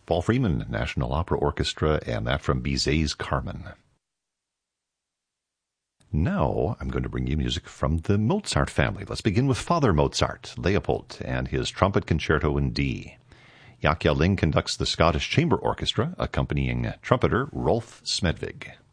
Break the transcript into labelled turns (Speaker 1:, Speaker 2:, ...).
Speaker 1: Paul Freeman, National Opera Orchestra, and that from Bizet's Carmen. Now I'm going to bring you music from the Mozart family. Let's begin with Father Mozart, Leopold, and his Trumpet Concerto in D. Jaak Jalling conducts the Scottish Chamber Orchestra, accompanying trumpeter Rolf Smedvig.